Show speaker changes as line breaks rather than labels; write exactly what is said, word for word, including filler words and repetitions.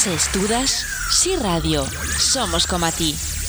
Ses dudas? Sí Radio. Somos como a ti.